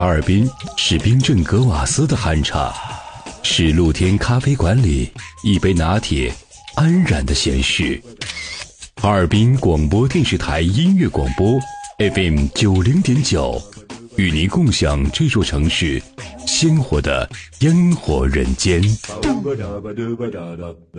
哈尔滨是冰镇格瓦斯的酣茶，是露天咖啡馆里一杯拿铁安然的闲适。哈尔滨广播电视台音乐广播 FM 90.9，与您共享这座城市鲜活的烟火人间。